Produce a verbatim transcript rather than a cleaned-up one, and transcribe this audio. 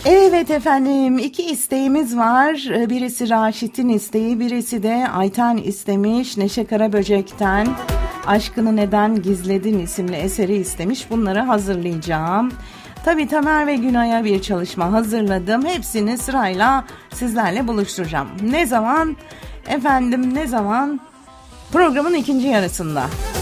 Evet efendim, iki isteğimiz var. Birisi Raşit'in isteği, birisi de Ayten istemiş. Neşe Karaböcek'ten Aşkını Neden Gizledin isimli eseri istemiş. Bunları hazırlayacağım. Tabii Tamer ve Günay'a bir çalışma hazırladım. Hepsini sırayla sizlerle buluşturacağım. Ne zaman? Efendim ne zaman? Programın ikinci yarısında.